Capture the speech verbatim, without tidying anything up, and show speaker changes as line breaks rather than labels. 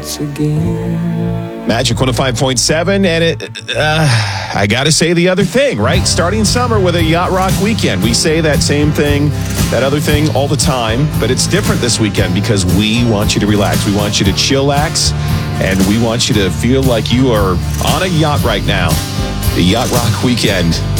once again.
Magic one oh five point seven, and it, uh, I got to say the other thing, right? Starting summer with a Yacht Rock weekend. We say that same thing, that other thing all the time, but it's different this weekend because we want you to relax. We want you to chillax, and we want you to feel like you are on a yacht right now. The Yacht Rock weekend